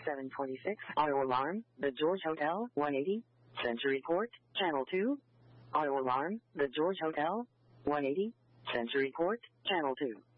726, auto alarm, the George Hotel, 180, Century Court, Channel 2. Auto alarm, the George Hotel, 180, Century Court, Channel 2.